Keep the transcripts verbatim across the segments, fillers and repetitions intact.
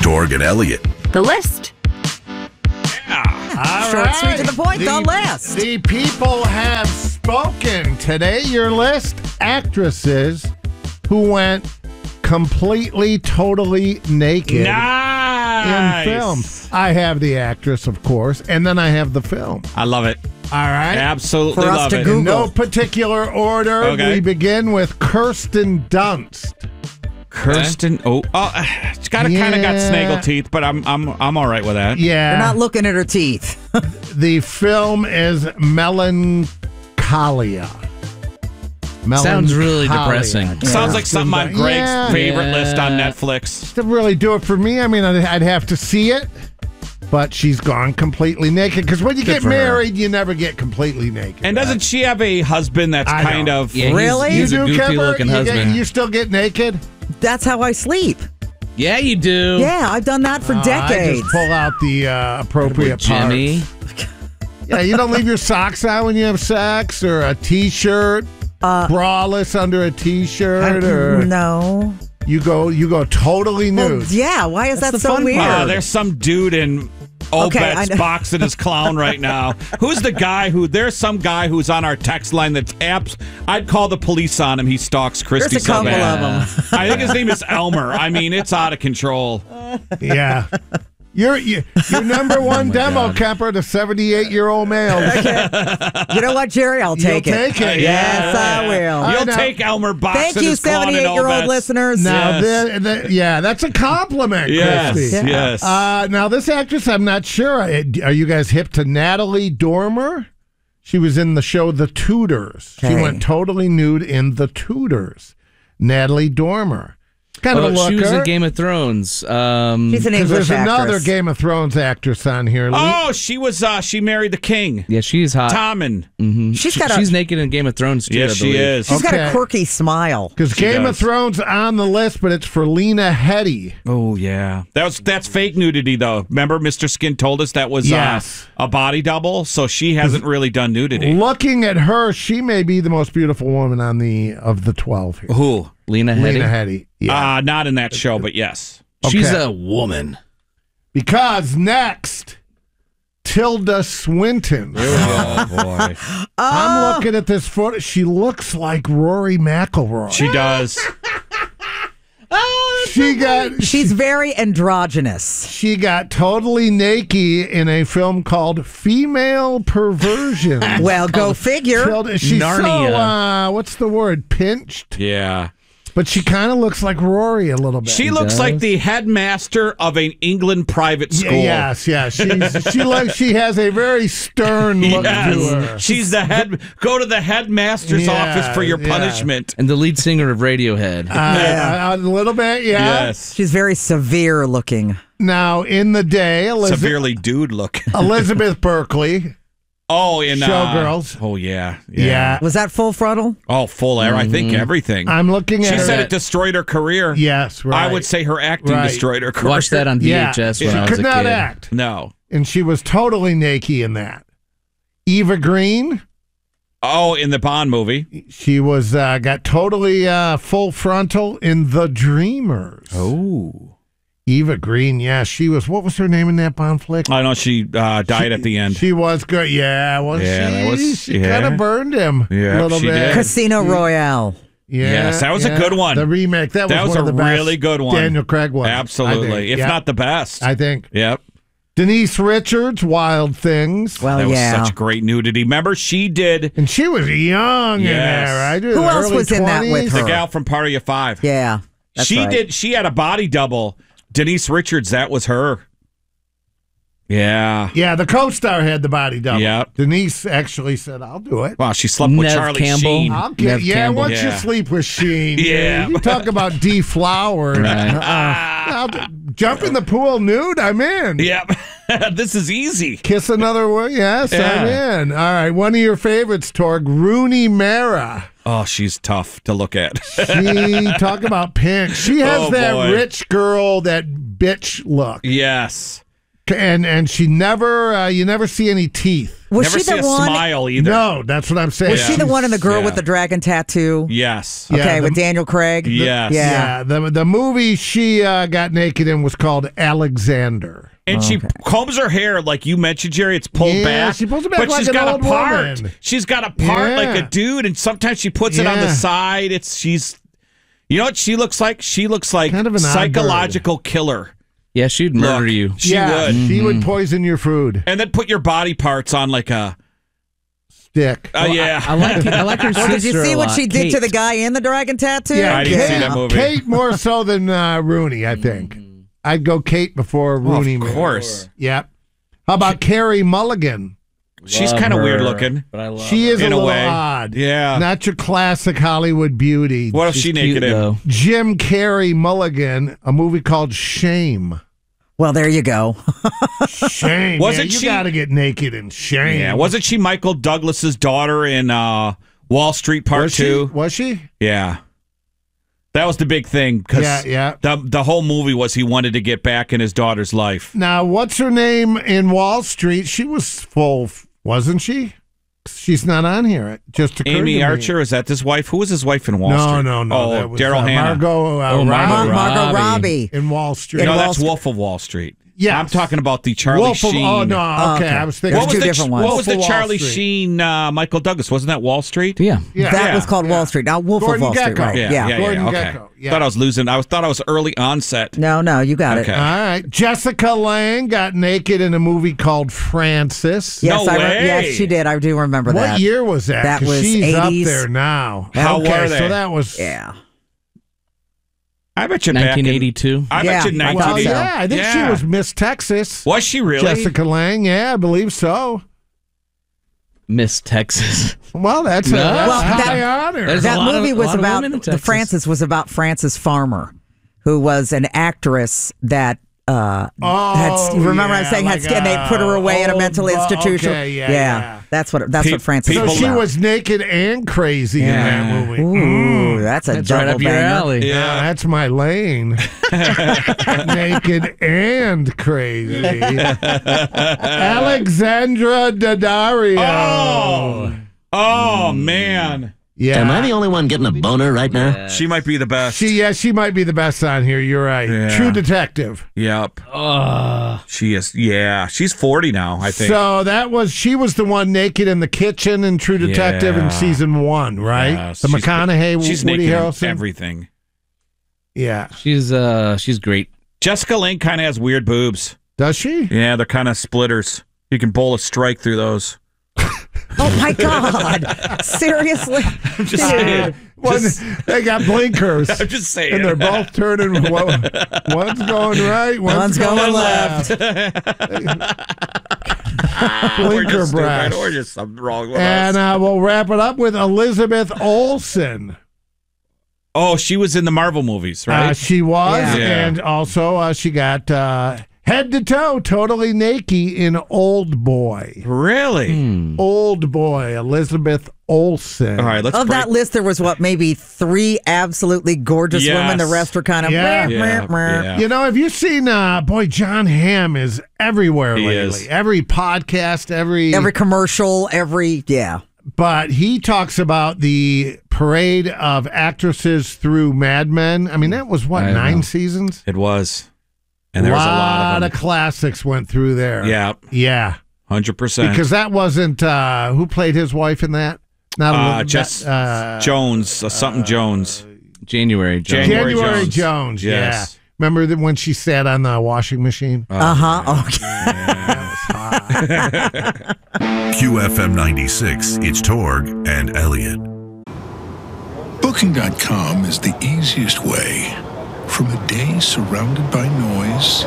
Torg and Elliot. The list. All Short, right. sweet, to the point, the list. The people have spoken. Today, your list, actresses who went completely, totally naked Nice. in film. I have the actress, of course, and then I have the film. I love it. All right? Absolutely For us love to it. Google. In no particular order, Okay. we begin with Kirsten Dunst. Kirsten. Oh, oh it's got kind of got Yeah. snaggle teeth, but I'm I'm I'm all right with that. Yeah. You're not looking at her teeth. The film is Melancholia. Sounds really Melancholia. depressing. Sounds like something on Greg's Yeah. favorite Yeah. list on Netflix. To really do it for me, I mean, I'd, I'd have to see it, but she's gone completely naked. Because when you get for her. married, you never get completely naked. And doesn't she have a husband that's I kind know. of Yeah, he's- Really? He's, you a do, goofy Kemper? looking you, get- husband. you still get naked? That's how I sleep. Yeah, you do. Yeah, I've done that for Uh, I decades. just pull out the uh, appropriate Jimmy. parts. Yeah, you don't leave your socks on when you have sex, or a T-shirt, Uh, braless under a T-shirt, or no. you go you go totally Well, nude. yeah, why is That's that the so fun weird? part. Oh, there's some dude in Okay, I Obet's know. boxing his clown right now. Who's the guy who? There's some guy who's on our text line that's abs. I'd call the police on him. He stalks Christy There's a so couple bad. of them. I think his name is Elmer. I mean, it's out of control. Yeah. Your your your number one demo, God. Kemper, the seventy-eight-year-old male. You know what, Jerry? I'll take You'll it. take it. Yes, I will. You'll I know. take Elmer boxing Thank you, his clown in seventy-eight-year-old Obet's. listeners. Now, Yes. the, the, yeah, that's a compliment, Yes, Christy. yes. Uh, now, this actress, I'm not sure. Are you guys hip to Natalie Dormer? She was in the show The Tudors. She Okay. went totally nude in The Tudors. Natalie Dormer. Kind of a Oh, looker. she was in Game of Thrones. Um, She's an Because English there's another actress. Game of Thrones actress on here. Lee. Oh, she was. Uh, she married the king, yeah, she's hot. Tommen. She's got a She's naked in Game of Thrones too. Yes, I she believe. is. she's got a Okay. quirky smile. Because She Game does. of Thrones on the list, but it's for Lena Headey. Oh yeah, that was that's fake nudity though. Remember, Mister Skin told us that was Yes. uh, a body double, so she hasn't really done nudity. Looking at her, she may be the most beautiful woman on the of the twelve here. Who? Lena Headey. Lena Headey. Yeah. Uh, not in that show, but yes. She's Okay. a woman. Because next, Tilda Swinton. Oh boy, I'm looking at this photo. She looks like Rory McIlroy. she does. She got She's very androgynous. she got totally naked in a film called Female Perversion. Well, go figure. Tilda, she's so Narnia. uh, what's the word? Pinched. Yeah, But she kind of looks like Rory a little bit. she looks does. like the headmaster of an England private Y- school. Yes, yes. She's, she like she has a very stern look to her. Yes. She's the head. Go to the headmaster's Yeah, office for your yeah. punishment. And the lead singer of Radiohead. Uh, a little bit, yeah. Yes, She's very severe looking. Now, in the day, Elizabeth, severely dude look. Elizabeth Berkley. Oh, in uh, Showgirls. Oh yeah, yeah. Yeah. Was that full frontal? Oh, full air. I think everything. I'm looking She at said her. it destroyed her career. Yes, right. I would say her acting Right. destroyed her career. Watched that on V H S yeah. when She I was could a not kid. act. No. And she was totally naked in that. Eva Green, Oh, in the Bond movie. she was uh, got totally uh, full frontal in The Dreamers. Oh. Eva Green, yeah, she was. What was her name in that Bond flick? I know she uh, died at the end. She was good. Yeah, well, Yeah, she, that was- she yeah. kind of burned him Yeah, a little she bit. did. Casino Royale. Yeah, Yes, that was a yeah. good one. The remake, that was, That was one a of the best really good one. Daniel Craig one. Absolutely. I think. If Yeah, not the best. I think. Yep. Denise Richards, Wild Things. Well, That was yeah. such great nudity. Remember, she did And she was young in Yes. there, right? Who else was in that with the her? gal from Party of Five. Yeah. That's she right. did. She had a body double. Denise Richards, that was her. Yeah. Yeah, the co-star had the body double. Yep. Denise actually said, "I'll do it." Wow, she slept with Nev Charlie Campbell. Sheen. I'll get, Nev yeah, Campbell. once you Yeah. sleep with Sheen, Yeah. you talk about deflowered. Right. Uh, I'll d- jump in the pool nude. I'm in. Yep. This is easy. Kiss another one. Yes, I'm Yeah. in. All right, one of your favorites, Torg, Rooney Mara. Oh, she's tough to look at. She talk about pink. She has Oh, that boy. rich girl, that bitch look. Yes. And and she never, uh, you never see any teeth. Was Never she see the a one? smile either. No, that's what I'm saying. Was she the one in the girl Yeah. with the dragon tattoo? Yes. Yeah, Okay, the- with Daniel Craig. Yes. Yeah. Yeah, the the movie she uh, got naked in was called Alexander. And she combs her hair, like you mentioned, Jerry. It's pulled Yeah, back. she pulls it back but like she's an got old a part. woman. She's got a part Yeah. like a dude, and sometimes she puts it on the Yeah. side. It's she's, you know what she looks like? She looks like Kind of an odd psychological killer. Yeah, she'd murder Look, you. She yeah, would, she would poison your food. and then put your body parts on like a. Stick. Oh yeah, I like I like her Well, sister did you see a what lot, she did Kate. to the guy in the dragon tattoo? Yeah, I didn't Kate, see that movie. Kate more so than uh, Rooney, I think. I'd go Kate before Rooney. of course. Yep. How about Carrie Mulligan? She's Love kind of her, weird looking. but I love She her. is In a a little way. odd. Yeah. Not your classic Hollywood beauty. What if She's she cute, naked in? though. Jim Carrey Mulligan, a movie called Shame. Well, there you go. Shame. Wasn't yeah, you she- got to get naked in Shame. Yeah, wasn't she Michael Douglas's daughter in uh, Wall Street Part was she? Two? Was she? Yeah, that was the big thing because Yeah, yeah. the the whole movie was he wanted to get back in his daughter's life. Now, what's her name in Wall Street? She was full, wasn't she? She's not on here. It just occurred to Amy me. Archer, is that his wife? Who was his wife in Wall No, Street? no, no. Oh, that was, Daryl uh, Hannah. Margot, uh, Oh, Margot Robbie Margot Robbie. Robbie. in Wall Street. You know, In that's Wall- Wolf of Wall Street. Yes. I'm talking about the Charlie Wolf of, Sheen. oh, no. Oh, Okay, okay. I was thinking. What was two the, different ones. what was Wolf the of Wall Charlie Street. Sheen uh, Michael Douglas? Wasn't that Wall Street? Yeah. Yeah. That yeah, was called yeah. Wall Street. Now Wolf Gordon of Wall Street, Gekko. right? Yeah, Yeah. yeah, yeah. Gordon okay. Gekko, yeah. Thought I was losing. I was thought I was early onset. No, no, you got Okay. it. All right. Jessica Lange got naked in a movie called Francis. Yes, No I re- way. yes, she did. I do remember What that. year was that? That 'Cause was she's eighties. up there now. How okay, were they? So that was. Yeah. I bet you back in- nineteen eighty-two. I Yeah, bet you I nineteen thought Well, eighty. so. yeah, I think she Yeah. was Miss Texas. Was she really? Jessica Lange, yeah, I believe so. Miss Texas. Well, that's No. a that's Well, that- high honor. There's a That lot of- movie a was lot of about women in the Texas. Frances was about Frances Farmer, who was an actress that uh Oh, had, you remember I was yeah, saying like had and they put her away in a old mental bu- institution. okay, yeah, yeah. That's what that's Pe- what Frances people- so was she about. was naked and crazy in that movie. Ooh, that's a That's double right up your banger. alley. Yeah, that's my lane. Naked and crazy. Alexandra Daddario. Oh, oh man, yeah. Am I the only one getting a boner right now? she might be the best. She, yeah, she might be the best on here. You're right. Yeah. True Detective. Yep. She is. Yeah, she's forty now. I think. So that was she was the one naked in the kitchen in True Detective in Yeah. season one, right? Yes, the she's- McConaughey, She's Woody naked in Harrelson. everything. Yeah, She's uh she's great. Jessica Lange kind of has weird boobs. does she? Yeah, they're kind of splitters. You can bowl a strike through those. Oh my God! Seriously? I'm just saying. One, Just- they got blinkers, I'm just saying. and they're both turning. One, one's going right, one's, One's going left. We're Blinker just stupid, breast. or just something wrong with And us. uh, we'll wrap it up with Elizabeth Olsen. Oh, she was in the Marvel movies, right? Uh, she was, Yeah. Yeah. and also uh, she got uh, head to toe, totally naked in Old Boy. really? Old Boy, Elizabeth Olsen. All right, let's Of break. that list, there was what, maybe three absolutely gorgeous Yes. women. The rest were kind of. Yeah. meh, Yeah, meh, meh. yeah. You know, have you seen, uh, boy, John Hamm is everywhere He lately. is. Every podcast, every, Every commercial, every yeah. But he talks about the parade of actresses through Mad Men. I mean, that was what, I nine know. seasons? It was, and there was a lot of them. classics went through there. Yeah, Yeah. hundred percent. Because that wasn't, uh, who played his wife in that? Not Uh, Elizabeth- Jess uh, Jones, uh, something Jones. January. Jones. January January Jones. Jones. Yes. Yeah. Remember that when she sat on the washing machine? Uh huh. Okay. Q F M ninety-six, it's Torg and Elliot. Booking dot com is the easiest way from a day surrounded by noise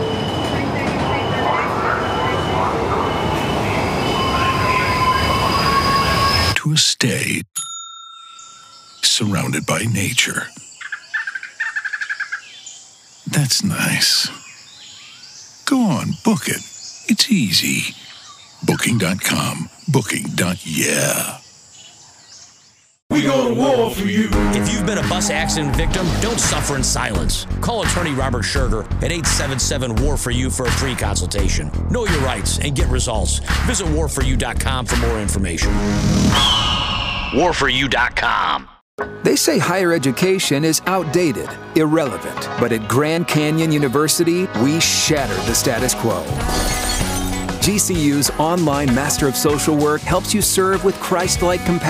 to a stay surrounded by nature. That's nice. Go on, book it. It's easy. Booking dot com. Booking. Yeah. We go to war for you. If you've been a bus accident victim, don't suffer in silence. Call attorney Robert Scherger at eight seven seven, W A R for you for a free consultation. Know your rights and get results. Visit war for you dot com for more information. war for you dot com. They say higher education is outdated, irrelevant. But at Grand Canyon University, we shattered the status quo. G C U's online Master of Social Work helps you serve with Christ-like compassion.